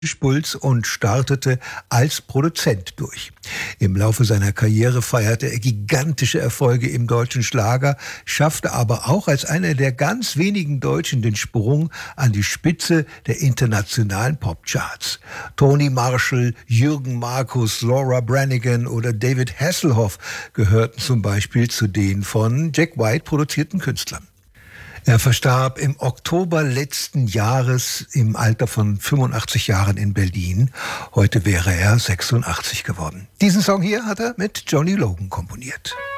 Puls und startete als Produzent durch. Im Laufe seiner Karriere feierte er gigantische Erfolge im deutschen Schlager, schaffte aber auch als einer der ganz wenigen Deutschen den Sprung an die Spitze der internationalen Popcharts. Tony Marshall, Jürgen Markus, Laura Branigan oder David Hasselhoff gehörten zum Beispiel zu den von Jack White produzierten Künstlern. Er verstarb im Oktober letzten Jahres im Alter von 85 Jahren in Berlin. Heute wäre er 86 geworden. Diesen Song hier hat er mit Johnny Logan komponiert.